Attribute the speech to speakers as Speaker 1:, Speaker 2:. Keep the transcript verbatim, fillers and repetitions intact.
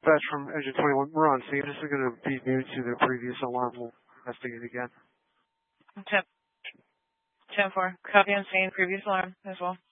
Speaker 1: Dispatch from Engine twenty-one. We're on scene. This is going to be new to the previous alarm. We'll investigate again.
Speaker 2: ten four. Copy on scene. Previous alarm as well.